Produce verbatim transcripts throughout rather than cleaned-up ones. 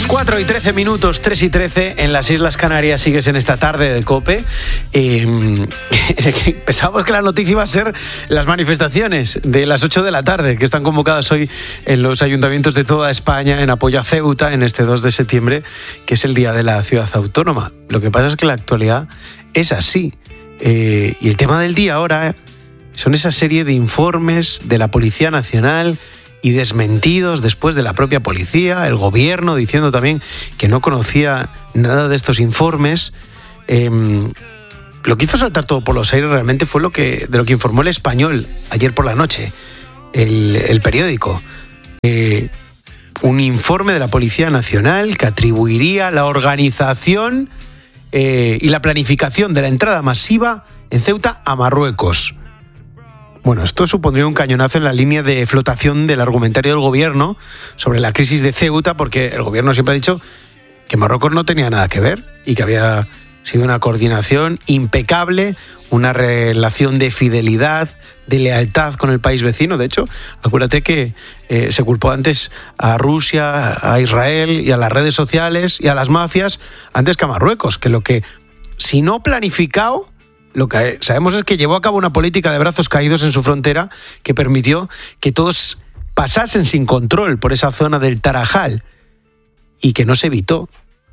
Pues cuatro y trece minutos, tres y trece, en las Islas Canarias sigues en esta tarde de COPE. Eh, pensábamos que la noticia iba a ser las manifestaciones de las ocho de la tarde, que están convocadas hoy en los ayuntamientos de toda España en apoyo a Ceuta en este dos de septiembre, que es el Día de la Ciudad Autónoma. Lo que pasa es que la actualidad es así. Eh, y el tema del día ahora son esa serie de informes de la Policía Nacional y desmentidos después de la propia policía, el gobierno diciendo también que no conocía nada de estos informes. Eh, lo que hizo saltar todo por los aires realmente fue lo que, de lo que informó El Español ayer por la noche, el, el periódico. Eh, un informe de la Policía Nacional que atribuiría la organización eh, y la planificación de la entrada masiva en Ceuta a Marruecos. Bueno, esto supondría un cañonazo en la línea de flotación del argumentario del gobierno sobre la crisis de Ceuta, porque el gobierno siempre ha dicho que Marruecos no tenía nada que ver y que había sido una coordinación impecable, una relación de fidelidad, de lealtad con el país vecino. De hecho, acuérdate que eh, se culpó antes a Rusia, a Israel y a las redes sociales y a las mafias antes que a Marruecos, que lo que, si no planificado, lo que sabemos es que llevó a cabo una política de brazos caídos en su frontera que permitió que todos pasasen sin control por esa zona del Tarajal y que no se evitó.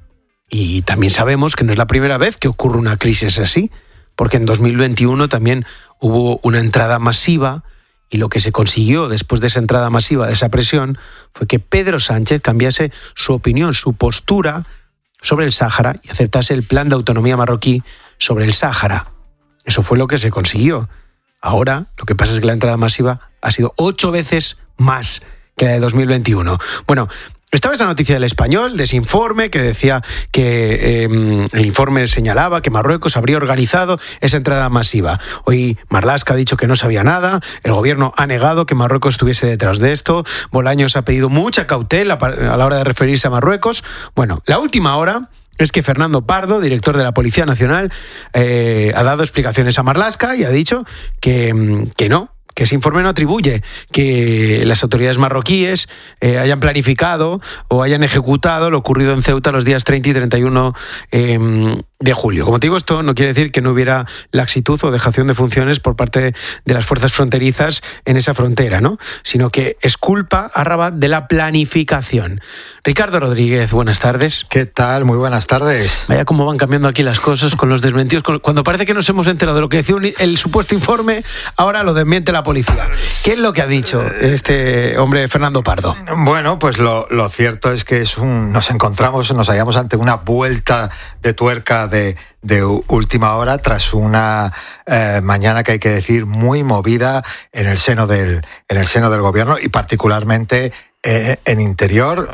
Y también sabemos que no es la primera vez que ocurre una crisis así, porque en dos mil veintiuno también hubo una entrada masiva y lo que se consiguió después de esa entrada masiva, de esa presión, fue que Pedro Sánchez cambiase su opinión, su postura sobre el Sáhara y aceptase el plan de autonomía marroquí sobre el Sáhara. Eso fue lo que se consiguió. Ahora, lo que pasa es que la entrada masiva ha sido ocho veces más que la de dos mil veintiuno. Bueno, estaba esa noticia del Español, de ese informe que decía que eh, el informe señalaba que Marruecos habría organizado esa entrada masiva. Hoy Marlaska ha dicho que no sabía nada, el gobierno ha negado que Marruecos estuviese detrás de esto, Bolaños ha pedido mucha cautela a la hora de referirse a Marruecos. Bueno, la última hora es que Fernando Pardo, director de la Policía Nacional, eh, ha dado explicaciones a Marlaska y ha dicho que, que no, que ese informe no atribuye que las autoridades marroquíes eh, hayan planificado o hayan ejecutado lo ocurrido en Ceuta los días treinta y treinta y uno eh, de julio. Como te digo, esto no quiere decir que no hubiera laxitud o dejación de funciones por parte de las fuerzas fronterizas en esa frontera, ¿no? Sino que es culpa a Rabat de la planificación. Ricardo Rodríguez, buenas tardes. ¿Qué tal? Muy buenas tardes. Vaya cómo van cambiando aquí las cosas con los desmentidos. Cuando parece que nos hemos enterado de lo que decía el supuesto informe, ahora lo desmiente la policía. ¿Qué es lo que ha dicho este hombre Fernando Pardo? Bueno, pues lo, lo cierto es que es un, nos encontramos, nos hallamos ante una vuelta de tuerca de, de última hora tras una eh, mañana que hay que decir muy movida en el seno del, en el seno del gobierno y particularmente eh, en Interior.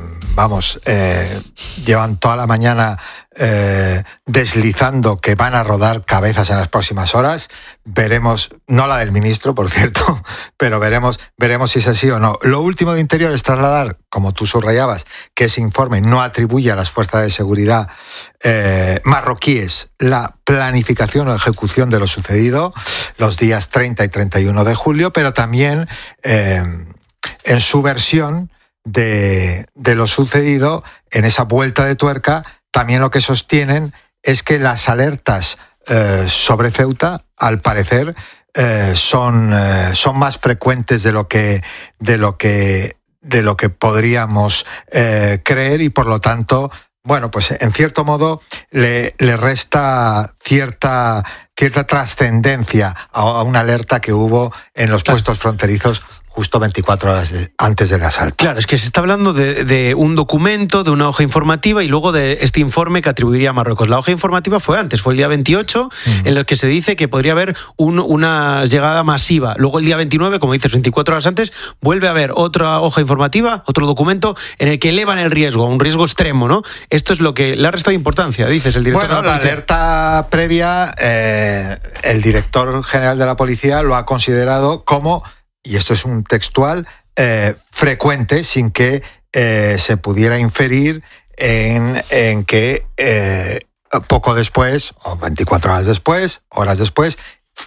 Vamos, eh, llevan toda la mañana eh, deslizando que van a rodar cabezas en las próximas horas. Veremos, no la del ministro, por cierto, pero veremos, veremos si es así o no. Lo último de Interior es trasladar, como tú subrayabas, que ese informe no atribuye a las fuerzas de seguridad eh, marroquíes la planificación o ejecución de lo sucedido los días treinta y treinta y uno de julio, pero también eh, en su versión De, de lo sucedido en esa vuelta de tuerca, también lo que sostienen es que las alertas eh, sobre Ceuta, al parecer, eh, son, eh, son más frecuentes de lo que, de lo que, de lo que podríamos eh, creer y, por lo tanto, bueno, pues en cierto modo le, le resta cierta, cierta trascendencia a, a una alerta que hubo en los puestos fronterizos justo veinticuatro horas de, antes del asalto. Claro, es que se está hablando de, de un documento, de una hoja informativa y luego de este informe que atribuiría a Marruecos. La hoja informativa fue antes, fue el día veintiocho, uh-huh. en el que se dice que podría haber un, una llegada masiva. Luego el día veintinueve, como dices, veinticuatro horas antes, vuelve a haber otra hoja informativa, otro documento en el que elevan el riesgo, un riesgo extremo, ¿no? Esto es lo que le ha restado importancia, dices el director bueno, de la policía. Bueno, la alerta previa, eh, el director general de la policía lo ha considerado como, y esto es un textual, eh, frecuente, sin que eh, se pudiera inferir en, en que eh, poco después, o veinticuatro horas después, horas después,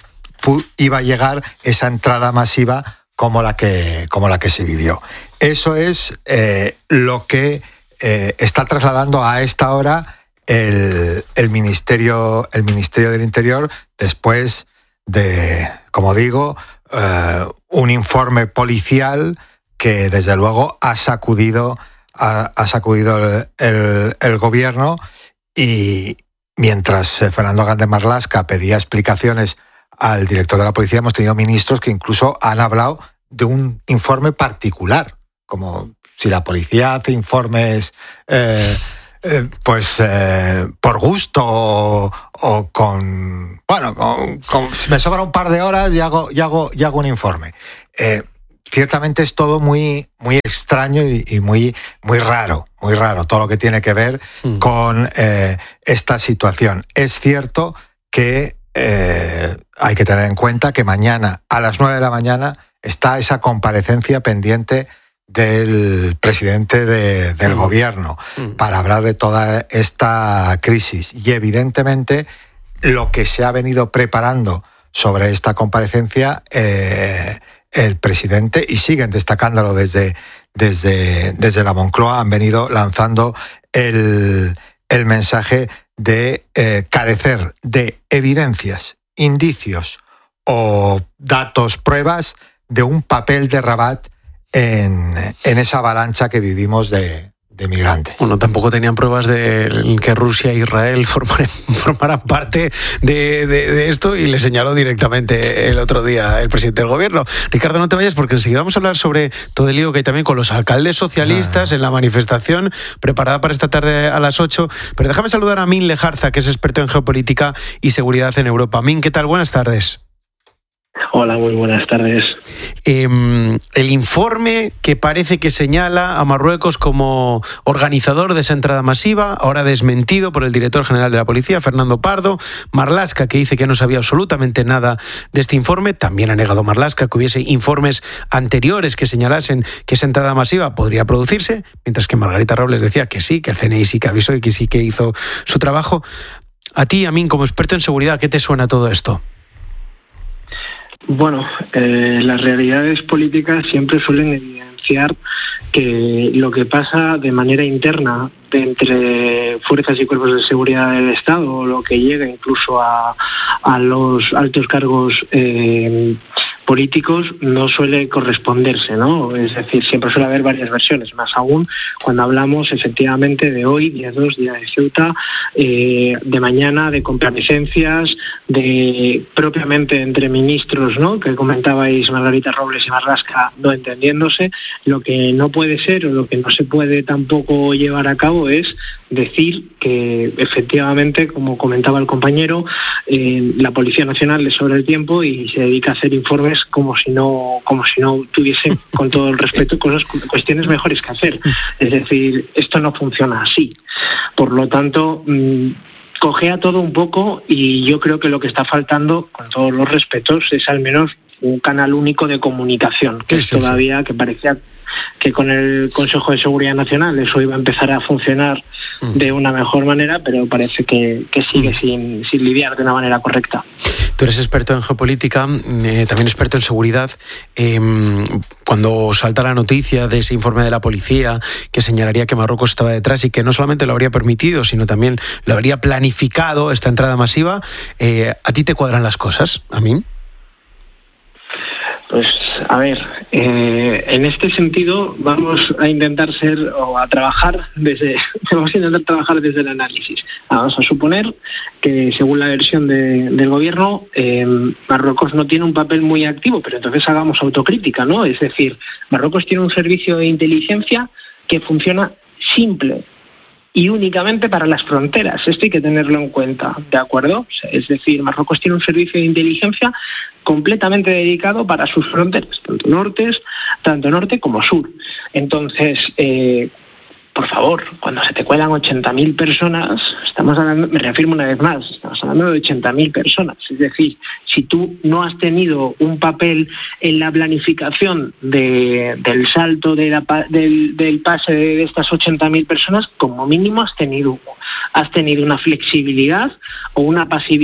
pu- iba a llegar esa entrada masiva como la que, como la que se vivió. Eso es eh, lo que eh, está trasladando a esta hora el, el, Ministerio, el Ministerio del Interior después de, como digo, eh, un informe policial que desde luego ha sacudido, ha, ha sacudido el, el, el gobierno, y mientras Fernando Grande Marlaska pedía explicaciones al director de la policía, hemos tenido ministros que incluso han hablado de un informe particular, como si la policía hace informes eh, eh, pues eh, por gusto o, o con... Bueno, con, con, si me sobra un par de horas y hago, y hago, y hago un informe. Eh, ciertamente es todo muy, muy extraño y, y muy, muy raro, muy raro todo lo que tiene que ver mm. con eh, esta situación. Es cierto que eh, hay que tener en cuenta que mañana a las nueve de la mañana está esa comparecencia pendiente del presidente de, del mm. gobierno mm. para hablar de toda esta crisis. Y evidentemente lo que se ha venido preparando sobre esta comparecencia, eh, el presidente, y siguen destacándolo desde, desde, desde la Moncloa, han venido lanzando el, el mensaje de eh, carecer de evidencias, indicios o datos, pruebas de un papel de Rabat en, en esa avalancha que vivimos de, de migrantes. Bueno, tampoco tenían pruebas de que Rusia e Israel formaran, formaran parte de, de, de esto, y le señaló directamente el otro día el presidente del gobierno. Ricardo, no te vayas, porque enseguida vamos a hablar sobre todo el lío que hay también con los alcaldes socialistas ah. en la manifestación preparada para esta tarde a las ocho. Pero déjame saludar a Min Lejarza, que es experto en geopolítica y seguridad en Europa. Min, ¿qué tal? Buenas tardes. Hola, muy buenas tardes. Eh, el informe que parece que señala a Marruecos como organizador de esa entrada masiva, ahora desmentido por el director general de la policía, Fernando Pardo. Marlaska, que dice que no sabía absolutamente nada de este informe. También ha negado Marlaska que hubiese informes anteriores que señalasen que esa entrada masiva podría producirse, mientras que Margarita Robles decía que sí, que el C N I sí que avisó y que sí que hizo su trabajo. A ti, a mí, como experto en seguridad, ¿qué te suena todo esto? Bueno, eh, las realidades políticas siempre suelen evidenciar que lo que pasa de manera interna de entre fuerzas y cuerpos de seguridad del Estado, o lo que llega incluso a, a los altos cargos eh, políticos, no suele corresponderse, ¿no? Es decir, siempre suele haber varias versiones, más aún cuando hablamos efectivamente de hoy, día dos, día de Ceuta, eh, de mañana, de comparecencias, de propiamente entre ministros, ¿no?, que comentabais Margarita Robles y Marlaska, no entendiéndose. Lo que no puede ser, o lo que no se puede tampoco llevar a cabo, es decir que efectivamente, como comentaba el compañero, eh, la Policía Nacional le sobra el tiempo y se dedica a hacer informes como si no como si no tuviese, con todo el respeto, cosas, cuestiones mejores que hacer. Es decir, esto no funciona así. Por lo tanto, mmm, cojea todo un poco, y yo creo que lo que está faltando, con todos los respetos, es al menos un canal único de comunicación, que es todavía, que parecía que con el Consejo de Seguridad Nacional eso iba a empezar a funcionar mm. de una mejor manera, pero parece que, que sigue mm. sin, sin lidiar de una manera correcta. Tú eres experto en geopolítica, eh, también experto en seguridad. Eh, cuando salta la noticia de ese informe de la policía que señalaría que Marruecos estaba detrás y que no solamente lo habría permitido, sino también lo habría planificado, esta entrada masiva, eh, ¿a ti te cuadran las cosas? ¿A mí? Pues, a ver, eh, en este sentido vamos a intentar ser, o a trabajar desde, vamos a intentar trabajar desde el análisis. Vamos a suponer que, según la versión de, del gobierno, eh, Marruecos no tiene un papel muy activo, pero entonces hagamos autocrítica, ¿no? Es decir, Marruecos tiene un servicio de inteligencia que funciona simple y únicamente para las fronteras. Esto hay que tenerlo en cuenta, ¿de acuerdo? Es decir, Marruecos tiene un servicio de inteligencia completamente dedicado para sus fronteras, tanto norte, tanto norte como sur. Entonces, eh, por favor, cuando se te cuelan ochenta mil personas, estamos hablando, me reafirmo una vez más, estamos hablando de ochenta mil personas. Es decir, si tú no has tenido un papel en la planificación de, del salto de la, del, del pase de estas ochenta mil personas, como mínimo has tenido, has tenido una flexibilidad o una pasividad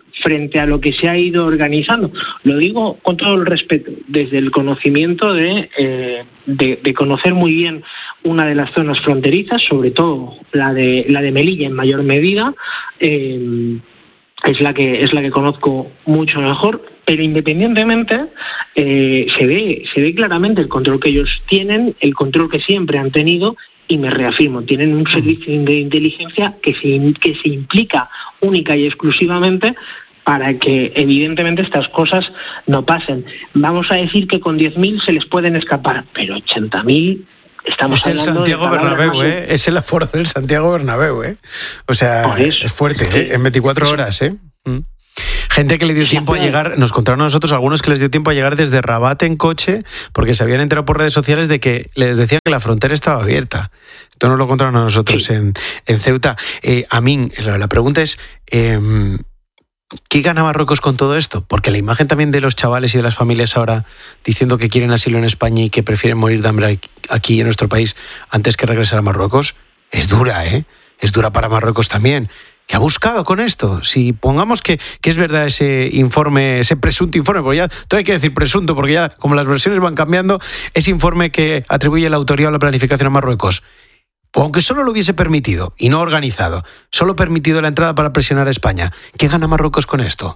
frente a lo que se ha ido organizando. Lo digo con todo el respeto, desde el conocimiento de, eh, de, de conocer muy bien una de las zonas fronterizas, sobre todo la de la de Melilla en mayor medida, eh, es la que es la que conozco mucho mejor, pero independientemente eh, se ve se ve claramente el control que ellos tienen, el control que siempre han tenido. Y me reafirmo, tienen un servicio de inteligencia que se, que se implica única y exclusivamente para que evidentemente estas cosas no pasen. Vamos a decir que con diez mil se les pueden escapar, pero ochenta mil estamos hablando... Es el Santiago Bernabéu, ¿eh? Es el aforo del Santiago Bernabéu, ¿eh? O sea, es fuerte, ¿eh? En veinticuatro horas, ¿eh? Mm. Gente que le dio tiempo a llegar, nos contaron a nosotros algunos que les dio tiempo a llegar desde Rabat en coche porque se habían enterado por redes sociales de que les decían que la frontera estaba abierta. Esto nos lo contaron a nosotros sí. en, en Ceuta. Eh, a mí, la pregunta es, eh, ¿qué gana Marruecos con todo esto? Porque la imagen también de los chavales y de las familias ahora diciendo que quieren asilo en España y que prefieren morir de hambre aquí en nuestro país antes que regresar a Marruecos es dura, ¿eh? Es dura para Marruecos también. ¿Qué ha buscado con esto? Si pongamos que, que es verdad ese informe, ese presunto informe, porque ya todo hay que decir presunto, porque ya como las versiones van cambiando, ese informe que atribuye la autoridad a la planificación a Marruecos, aunque solo lo hubiese permitido y no organizado, solo permitido la entrada para presionar a España, ¿qué gana Marruecos con esto?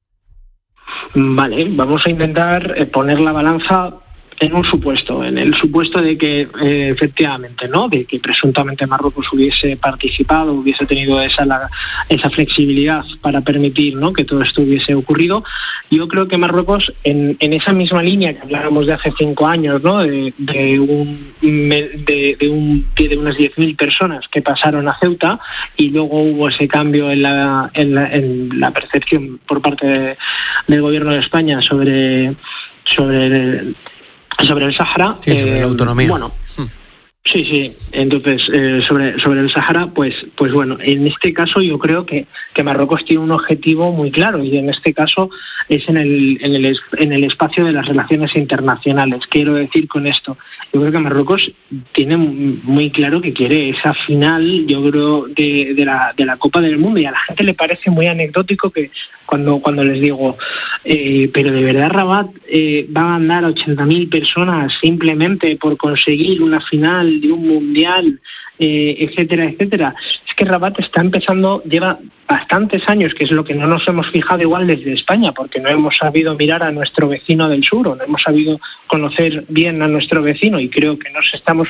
Vale, vamos a intentar poner la balanza en un supuesto, en el supuesto de que eh, efectivamente, ¿no? De que presuntamente Marruecos hubiese participado, hubiese tenido esa la, esa flexibilidad para permitir, ¿no? Que todo esto hubiese ocurrido. Yo creo que Marruecos, en, en esa misma línea que hablábamos de hace cinco años, ¿no? De, de un de, de un de unas diez mil personas que pasaron a Ceuta y luego hubo ese cambio en la en la, en la percepción por parte de, del gobierno de España sobre sobre el, sobre el Sáhara. Sí, sobre eh, la autonomía. Bueno, sí, sí. Entonces, eh, sobre, sobre el Sáhara, pues, pues bueno, en este caso yo creo que, que Marruecos tiene un objetivo muy claro y en este caso es en el, en el, en el espacio de las relaciones internacionales. Quiero decir con esto, yo creo que Marruecos tiene muy claro que quiere esa final, yo creo, de, de, la, de la Copa del Mundo y a la gente le parece muy anecdótico que cuando cuando les digo, eh, pero de verdad Rabat eh, va a mandar a ochenta mil personas simplemente por conseguir una final de un mundial, eh, etcétera, etcétera. Es que Rabat está empezando, lleva bastantes años, que es lo que no nos hemos fijado igual desde España, porque no hemos sabido mirar a nuestro vecino del sur, o no hemos sabido conocer bien a nuestro vecino, y creo que nos estamos,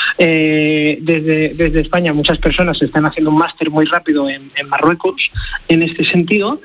eh, desde, desde España, muchas personas están haciendo un máster muy rápido en, en Marruecos, en este sentido.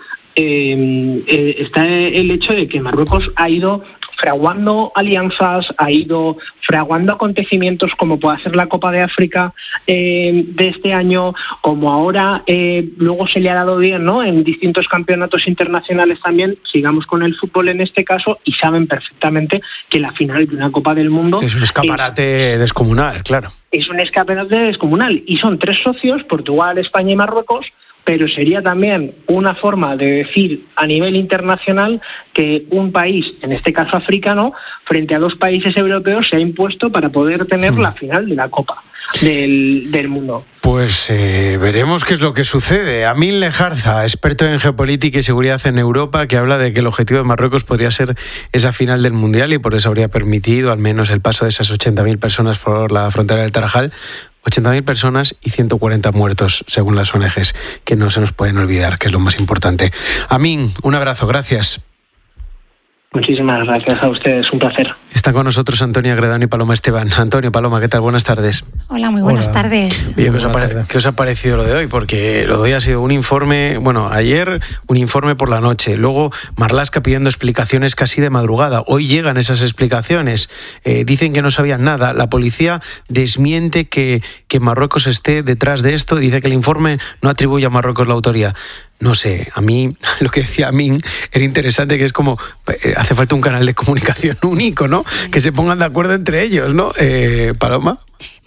Eh, eh, está el hecho de que Marruecos ha ido fraguando alianzas, ha ido fraguando acontecimientos como puede ser la Copa de África eh, de este año, como ahora eh, luego se le ha dado bien, ¿no? En distintos campeonatos internacionales también, sigamos con el fútbol en este caso, y saben perfectamente que la final de una Copa del Mundo es un escaparate es, descomunal, claro. Es un escaparate descomunal y son tres socios, Portugal, España y Marruecos, pero sería también una forma de decir a nivel internacional que un país, en este caso africano, frente a dos países europeos se ha impuesto para poder tener sí. la final de la Copa del, del Mundo. Pues eh, veremos qué es lo que sucede. Amin Lejarza, experto en geopolítica y seguridad en Europa, que habla de que el objetivo de Marruecos podría ser esa final del Mundial y por eso habría permitido al menos el paso de esas ochenta mil personas por la frontera del Tarajal. ochenta mil personas y ciento cuarenta muertos, según las O N Ges, que no se nos pueden olvidar, que es lo más importante. Amin, un abrazo, gracias. Muchísimas gracias a ustedes, un placer. Están con nosotros Antonia Gredano y Paloma Esteban. Antonio, Paloma, ¿qué tal? Buenas tardes. Hola, muy buenas Hola. tardes. Oye, ¿qué os, ha pare- ¿qué os ha parecido lo de hoy? Porque lo de hoy ha sido un informe, bueno, ayer un informe por la noche, luego Marlaska pidiendo explicaciones casi de madrugada. Hoy llegan esas explicaciones, eh, dicen que no sabían nada. La policía desmiente que, que Marruecos esté detrás de esto, dice que el informe no atribuye a Marruecos la autoría. No sé, a mí, lo que decía Amin era interesante, que es como, eh, hace falta un canal de comunicación único, ¿no? Sí. Que se pongan de acuerdo entre ellos, ¿no? Eh, Paloma.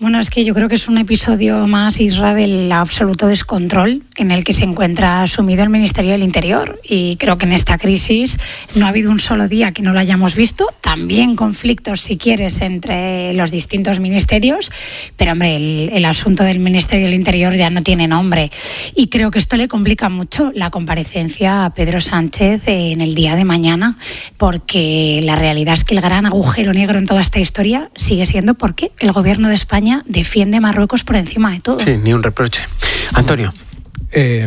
Bueno, es que yo creo que es un episodio más, Isra, del absoluto descontrol en el que se encuentra sumido el Ministerio del Interior. Y creo que en esta crisis no ha habido un solo día que no lo hayamos visto. También conflictos, si quieres, entre los distintos ministerios. Pero, hombre, el, el asunto del Ministerio del Interior ya no tiene nombre. Y creo que esto le complica mucho la comparecencia a Pedro Sánchez en el día de mañana, porque la realidad es que el gran agujero negro en toda esta historia sigue siendo por qué el Gobierno de España defiende a Marruecos por encima de todo. Sí, ni un reproche. Antonio. Eh,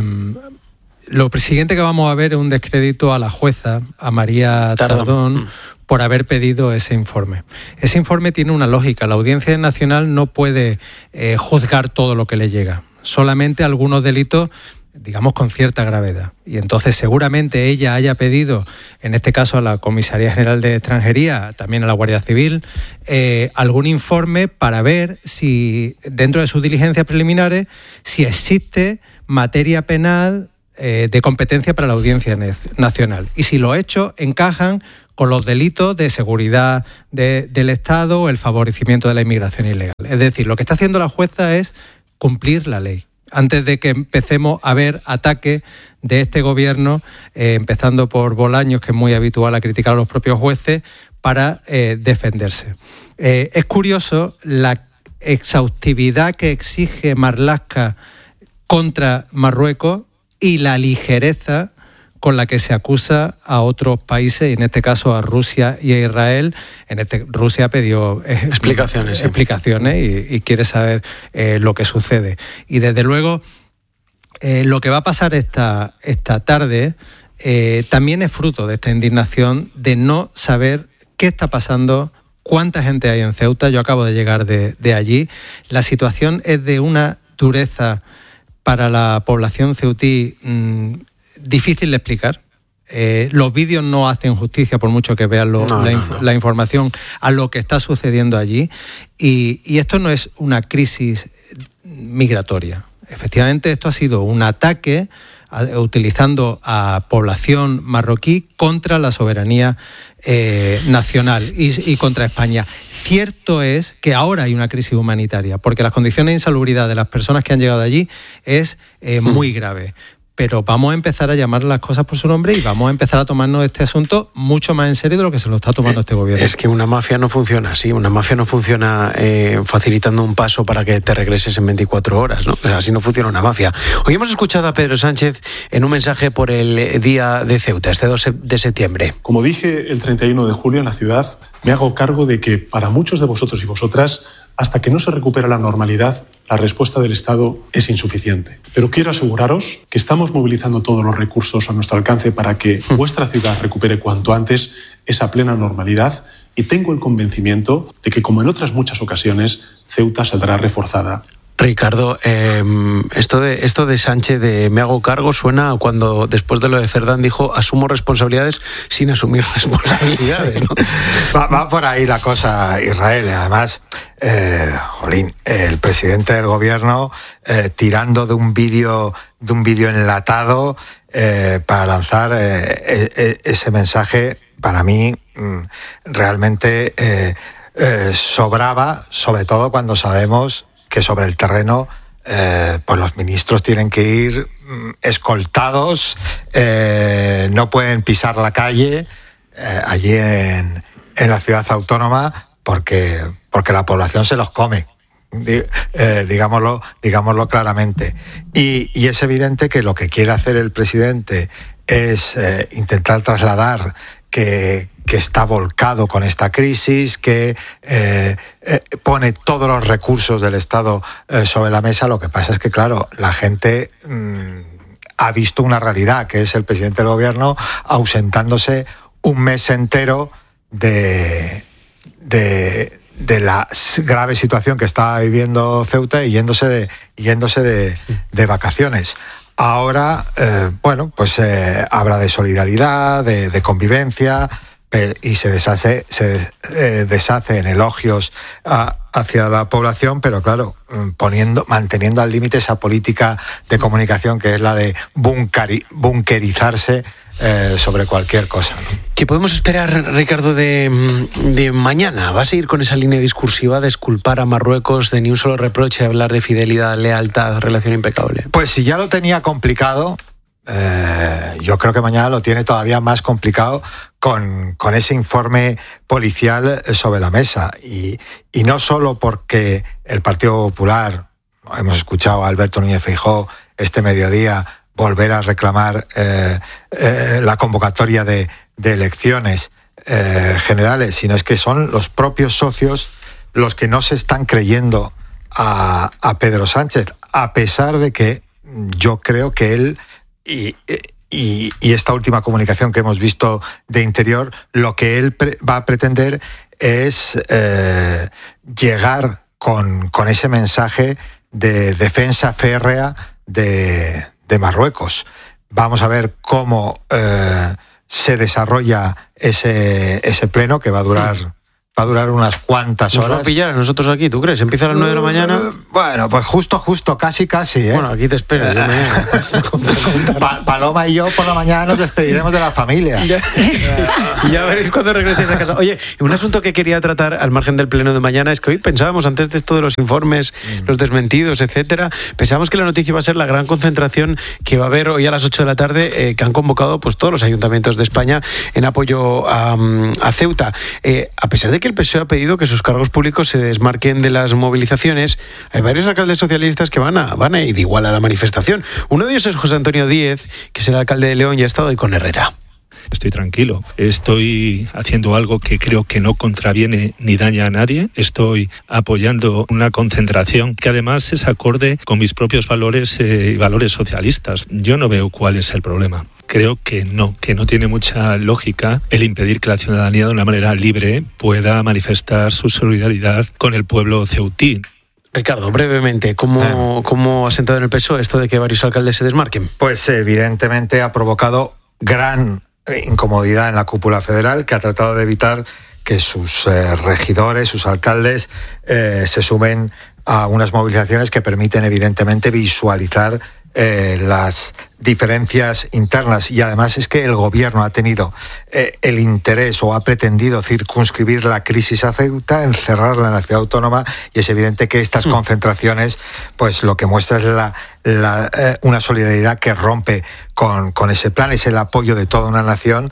lo siguiente que vamos a ver es un descrédito a la jueza, a María Tardón, Tardón por haber pedido ese informe. Ese informe tiene una lógica. La Audiencia Nacional no puede eh, juzgar todo lo que le llega. Solamente algunos delitos, digamos, con cierta gravedad. Y entonces seguramente ella haya pedido, en este caso a la Comisaría General de Extranjería, también a la Guardia Civil, eh, algún informe para ver si, dentro de sus diligencias preliminares, si existe materia penal eh, de competencia para la Audiencia Nacional. Y si los hechos encajan con los delitos de seguridad de, del Estado o el favorecimiento de la inmigración ilegal. Es decir, lo que está haciendo la jueza es cumplir la ley, antes de que empecemos a ver ataques de este gobierno, eh, empezando por Bolaños, que es muy habitual a criticar a los propios jueces, para eh, defenderse. Eh, es curioso la exhaustividad que exige Marlaska contra Marruecos y la ligereza con la que se acusa a otros países, y en este caso a Rusia y a Israel. En este, Rusia pidió eh, explicaciones, sí. explicaciones y, y quiere saber eh, lo que sucede. Y desde luego, eh, lo que va a pasar esta, esta tarde eh, también es fruto de esta indignación de no saber qué está pasando, cuánta gente hay en Ceuta. Yo acabo de llegar de, de allí. La situación es de una dureza para la población ceutí mmm, difícil de explicar. Eh, los vídeos no hacen justicia, por mucho que vean lo, no, la, no, inf- no. la información, a lo que está sucediendo allí. Y, y esto no es una crisis migratoria. Efectivamente, esto ha sido un ataque a, utilizando a población marroquí contra la soberanía eh, nacional y, y contra España. Cierto es que ahora hay una crisis humanitaria, porque las condiciones de insalubridad de las personas que han llegado allí es eh, muy grave. Pero vamos a empezar a llamar las cosas por su nombre y vamos a empezar a tomarnos este asunto mucho más en serio de lo que se lo está tomando eh, este gobierno. Es que una mafia no funciona así, una mafia no funciona eh, facilitando un paso para que te regreses en veinticuatro horas, ¿no? O sea, así no funciona una mafia. Hoy hemos escuchado a Pedro Sánchez en un mensaje por el Día de Ceuta, este dos de septiembre. Como dije el treinta y uno de julio en la ciudad, me hago cargo de que para muchos de vosotros y vosotras, hasta que no se recupera la normalidad, la respuesta del Estado es insuficiente. Pero quiero aseguraros que estamos movilizando todos los recursos a nuestro alcance para que vuestra ciudad recupere cuanto antes esa plena normalidad, y tengo el convencimiento de que, como en otras muchas ocasiones, Ceuta saldrá reforzada. Ricardo, eh, esto de esto de Sánchez de me hago cargo suena a cuando después de lo de Cerdán dijo asumo responsabilidades sin asumir responsabilidades, ¿no? va, va por ahí la cosa, Israel. Además, eh, jolín, el presidente del gobierno eh, tirando de un vídeo de un vídeo enlatado eh, para lanzar eh, eh, ese mensaje, para mí mm, realmente eh, eh, sobraba, sobre todo cuando sabemos que sobre el terreno eh, pues los ministros tienen que ir mm, escoltados, eh, no pueden pisar la calle eh, allí en, en la ciudad autónoma porque, porque la población se los come, di, eh, digámoslo, digámoslo claramente. Y, y es evidente que lo que quiere hacer el presidente es eh, intentar trasladar que, que está volcado con esta crisis, que eh, eh, pone todos los recursos del Estado eh, sobre la mesa. Lo que pasa es que, claro, la gente mmm, ha visto una realidad, que es el presidente del gobierno ausentándose un mes entero de, de, de la grave situación que está viviendo Ceuta y yéndose de, yéndose de, de vacaciones. Ahora, eh, bueno, pues eh, habla de solidaridad, de, de convivencia, y se deshace, se eh, deshace en elogios a, hacia la población, pero claro, poniendo, manteniendo al límite esa política de comunicación que es la de bunkeri, bunkerizarse eh, sobre cualquier cosa, ¿no? ¿Qué podemos esperar, Ricardo, de, de mañana? ¿Va a seguir con esa línea discursiva de exculpar a Marruecos, de ni un solo reproche, hablar de fidelidad, lealtad, relación impecable? Pues si ya lo tenía complicado, eh, yo creo que mañana lo tiene todavía más complicado con, con ese informe policial sobre la mesa. Y, y no solo porque el Partido Popular, hemos escuchado a Alberto Núñez Feijóo este mediodía volver a reclamar eh, eh, la convocatoria de, de elecciones eh, generales, sino es que son los propios socios los que no se están creyendo a, a Pedro Sánchez, a pesar de que yo creo que él y, y, y esta última comunicación que hemos visto de Interior, lo que él pre- va a pretender es eh, llegar con, con ese mensaje de defensa férrea de, de Marruecos. Vamos a ver cómo eh, se desarrolla ese, ese pleno que va a durar... Sí. Va a durar unas cuantas horas. ¿Nos va a pillar a nosotros aquí, tú crees? ¿Empieza a las nueve de la mañana? Bueno, pues justo, justo, casi, casi, ¿eh? Bueno, aquí te espero. Yo mañana. Pa- Paloma y yo por la mañana nos despediremos de la familia. Ya, ya veréis cuando regreséis a casa. Oye, un asunto que quería tratar al margen del pleno de mañana es que hoy pensábamos, antes de esto de los informes, mm. los desmentidos, etcétera, pensábamos que la noticia iba a ser la gran concentración que va a haber hoy a las ocho de la tarde, eh, que han convocado pues todos los ayuntamientos de España en apoyo a, a Ceuta. Eh, a pesar de que el P S O E ha pedido que sus cargos públicos se desmarquen de las movilizaciones, hay varios alcaldes socialistas que van a, van a ir igual a la manifestación. Uno de ellos es José Antonio Díez, que es el alcalde de León y ha estado hoy con Herrera. Estoy tranquilo, estoy haciendo algo que creo que no contraviene ni daña a nadie, estoy apoyando una concentración que además es acorde con mis propios valores eh, y valores socialistas. Yo no veo cuál es el problema. Creo que no, que no tiene mucha lógica el impedir que la ciudadanía de una manera libre pueda manifestar su solidaridad con el pueblo ceutí. Ricardo, brevemente, ¿cómo, ¿cómo ha sentado en el P S O E esto de que varios alcaldes se desmarquen? Pues evidentemente ha provocado gran incomodidad en la cúpula federal, que ha tratado de evitar que sus eh, regidores, sus alcaldes, eh, se sumen a unas movilizaciones que permiten evidentemente visualizar eh, las diferencias internas. Y además es que el gobierno ha tenido eh, el interés o ha pretendido circunscribir la crisis a Ceuta, encerrarla en la ciudad autónoma, y es evidente que estas mm. concentraciones pues lo que muestra es la, la, eh, una solidaridad que rompe con, con ese plan, es el apoyo de toda una nación,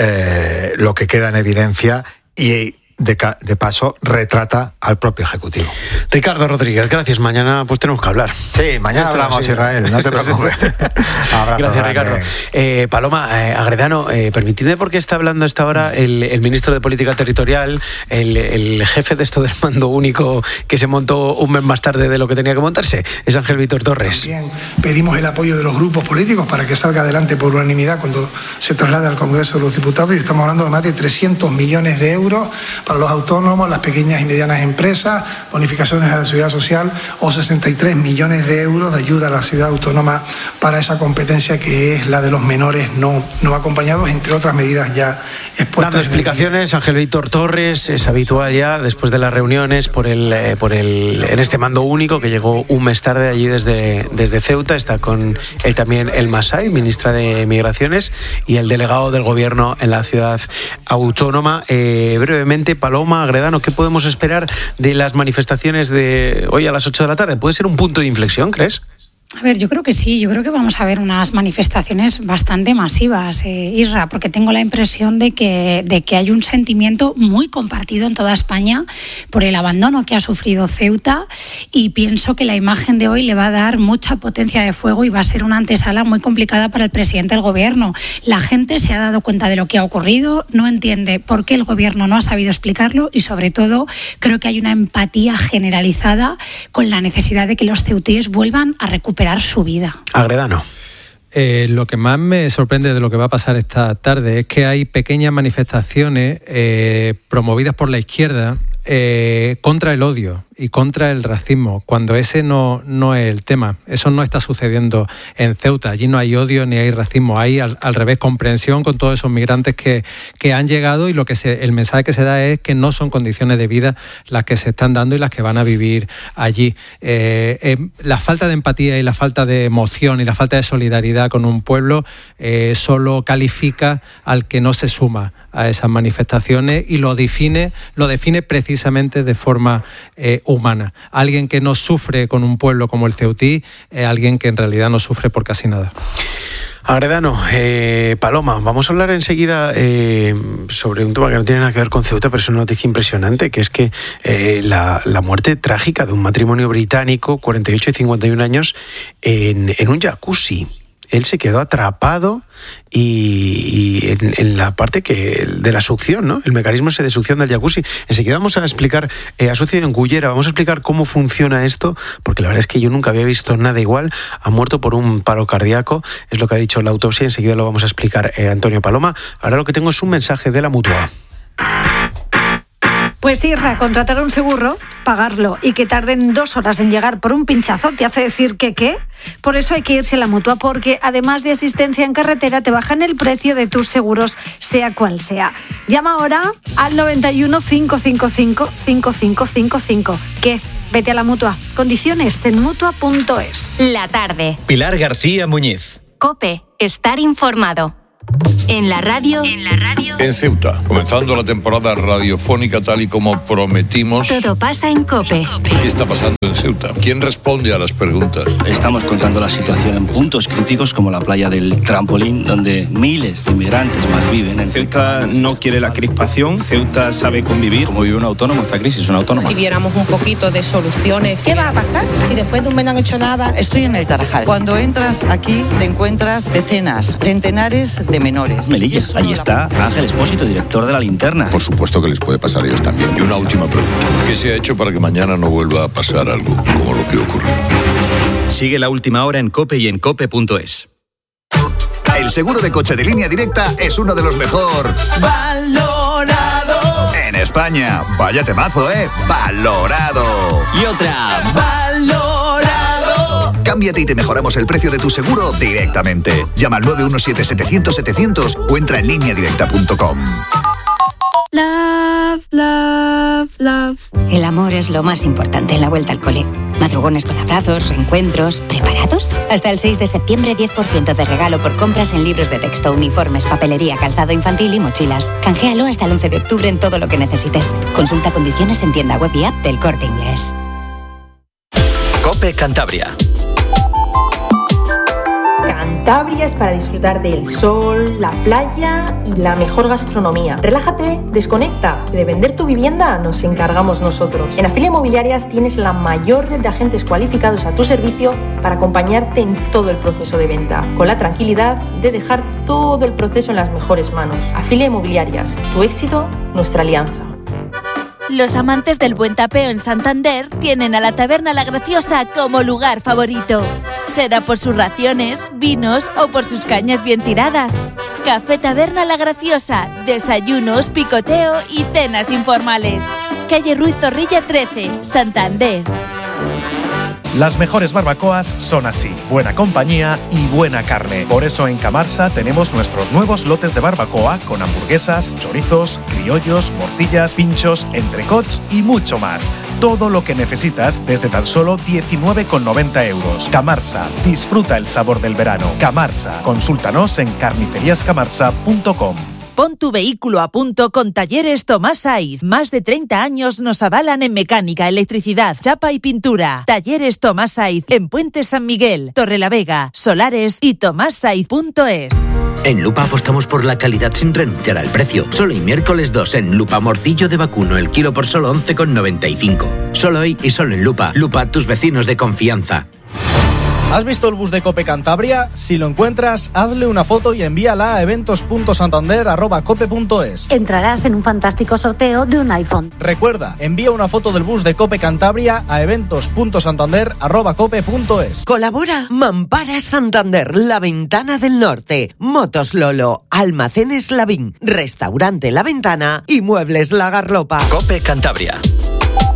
eh, lo que queda en evidencia y De, ca- de paso retrata al propio Ejecutivo. Ricardo Rodríguez, gracias. Mañana pues tenemos que hablar. Sí, mañana Esto, hablamos, sí. Israel, no te preocupes. Abrazo, gracias, grande. Ricardo. Eh, Paloma, eh, Agredano, eh, permitidme porque está hablando a esta hora el, el ministro de Política Territorial, el, el jefe de esto del mando único que se montó un mes más tarde de lo que tenía que montarse, es Ángel Víctor Torres. También pedimos el apoyo de los grupos políticos para que salga adelante por unanimidad cuando se traslade al Congreso de los Diputados, y estamos hablando de más de trescientos millones de euros para los autónomos, las pequeñas y medianas empresas, bonificaciones a la seguridad social o sesenta y tres millones de euros de ayuda a la ciudad autónoma para esa competencia que es la de los menores no, no acompañados, entre otras medidas ya expuestas. Dando explicaciones, Ángel Víctor Torres, es habitual ya después de las reuniones por el, eh, por el en este mando único que llegó un mes tarde allí desde, desde Ceuta. Está con él también El Masai, ministra de Migraciones, y el delegado del gobierno en la ciudad autónoma. Eh, brevemente, Paloma, Agredano, ¿qué podemos esperar de las manifestaciones de hoy a las ocho de la tarde? ¿Puede ser un punto de inflexión, crees? A ver, yo creo que sí, yo creo que vamos a ver unas manifestaciones bastante masivas, eh, Isra, porque tengo la impresión de que, de que hay un sentimiento muy compartido en toda España por el abandono que ha sufrido Ceuta, y pienso que la imagen de hoy le va a dar mucha potencia de fuego y va a ser una antesala muy complicada para el presidente del gobierno. La gente se ha dado cuenta de lo que ha ocurrido, no entiende por qué el gobierno no ha sabido explicarlo, y sobre todo creo que hay una empatía generalizada con la necesidad de que los ceutíes vuelvan a recuperar su vida. Agredano. Eh, lo que más me sorprende de lo que va a pasar esta tarde es que hay pequeñas manifestaciones eh, promovidas por la izquierda eh, contra el odio y contra el racismo, cuando ese no, no es el tema. Eso no está sucediendo en Ceuta. Allí no hay odio ni hay racismo. Hay, al, al revés, comprensión con todos esos migrantes que, que han llegado, y lo que se, el mensaje que se da es que no son condiciones de vida las que se están dando y las que van a vivir allí. Eh, eh, la falta de empatía y la falta de emoción y la falta de solidaridad con un pueblo eh, solo califica al que no se suma a esas manifestaciones, y lo define, lo define precisamente de forma eh, humana. Alguien que no sufre con un pueblo como el ceutí es alguien que en realidad no sufre por casi nada. Agredano, eh, Paloma, vamos a hablar enseguida eh, sobre un tema que no tiene nada que ver con Ceuta, pero es una noticia impresionante, que es que eh, la, la muerte trágica de un matrimonio británico, cuarenta y ocho y cincuenta y un años, en, en un jacuzzi. Él se quedó atrapado y, y en, en la parte que de la succión, ¿no? El mecanismo ese de succión del jacuzzi. Enseguida vamos a explicar, eh, ha sucedido en Cullera, vamos a explicar cómo funciona esto, porque la verdad es que yo nunca había visto nada igual. Ha muerto por un paro cardíaco, es lo que ha dicho la autopsia, enseguida lo vamos a explicar, eh, Antonio Paloma. Ahora lo que tengo es un mensaje de la Mutua. Pues Irra, contratar un seguro, pagarlo y que tarden dos horas en llegar por un pinchazo, ¿te hace decir que qué? Por eso hay que irse a la Mutua, porque además de asistencia en carretera, te bajan el precio de tus seguros, sea cual sea. Llama ahora al noventa y uno, cinco cinco cinco, cinco cinco cinco cinco. ¿Qué? Vete a la Mutua. Condiciones en mutua punto es. La tarde. Pilar García Muñiz. COPE. Estar informado. En la radio. En la radio. En Ceuta, comenzando la temporada radiofónica tal y como prometimos. Todo pasa en COPE. ¿Qué está pasando en Ceuta? ¿Quién responde a las preguntas? Estamos contando la situación en puntos críticos como la playa del Trampolín, donde miles de inmigrantes más viven. En Ceuta no quiere la crispación, Ceuta sabe convivir. Como vive un autónomo, esta crisis es una autónoma. Si viéramos un poquito de soluciones. ¿Qué va a pasar si después de un mes no han hecho nada? Estoy en el Tarajal. Cuando entras aquí te encuentras decenas, centenares de menores. Melillas, ahí está Ángel Espósito, director de La Linterna. Por supuesto que les puede pasar a ellos también. Y una última pregunta. ¿Qué se ha hecho para que mañana no vuelva a pasar algo como lo que ocurrió? Sigue La Última Hora en COPE y en cope punto es. El seguro de coche de Línea Directa es uno de los mejor valorado en España. Vaya temazo, ¿eh? Valorado. Y otra. Valorado. Cámbiate y te mejoramos el precio de tu seguro directamente. Llama al nueve uno siete, setecientos, setecientos o entra en línea directa punto com. Love, love, love. El amor es lo más importante en la vuelta al cole. Madrugones con abrazos, reencuentros, ¿preparados? Hasta el seis de septiembre, diez por ciento de regalo por compras en libros de texto, uniformes, papelería, calzado infantil y mochilas. Canjealo hasta el once de octubre en todo lo que necesites. Consulta condiciones en tienda web y app del Corte Inglés. COPE Cantabria. Cantabria es para disfrutar del sol, la playa y la mejor gastronomía. Relájate, desconecta. De vender tu vivienda nos encargamos nosotros. En Afilia Inmobiliarias tienes la mayor red de agentes cualificados a tu servicio para acompañarte en todo el proceso de venta, con la tranquilidad de dejar todo el proceso en las mejores manos. Afilia Inmobiliarias, tu éxito, nuestra alianza. Los amantes del buen tapeo en Santander tienen a la Taberna La Graciosa como lugar favorito. Será por sus raciones, vinos o por sus cañas bien tiradas. Café Taberna La Graciosa, desayunos, picoteo y cenas informales. Calle Ruiz Zorrilla trece, Santander. Las mejores barbacoas son así, buena compañía y buena carne. Por eso en Camarsa tenemos nuestros nuevos lotes de barbacoa con hamburguesas, chorizos, criollos, morcillas, pinchos, entrecots y mucho más. Todo lo que necesitas desde tan solo diecinueve con noventa euros. Camarsa, disfruta el sabor del verano. Camarsa, consúltanos en carnicerías camarsa punto com. Pon tu vehículo a punto con Talleres Tomás Saiz. Más de treinta años nos avalan en mecánica, electricidad, chapa y pintura. Talleres Tomás Saiz en Puente San Miguel, Torrelavega, Solares y tomás saiz punto es. En Lupa apostamos por la calidad sin renunciar al precio. Solo hoy miércoles dos en Lupa morcillo de vacuno el kilo por solo once con noventa y cinco. Solo hoy y solo en Lupa. Lupa, tus vecinos de confianza. ¿Has visto el bus de COPE Cantabria? Si lo encuentras, hazle una foto y envíala a eventos punto santander arroba cope punto es. Entrarás en un fantástico sorteo de un iPhone. Recuerda, envía una foto del bus de COPE Cantabria a eventos punto santander arroba cope punto es. Colabora Mampara Santander, La Ventana del Norte, Motos Lolo, Almacenes Lavín, Restaurante La Ventana y Muebles La Garlopa. COPE Cantabria.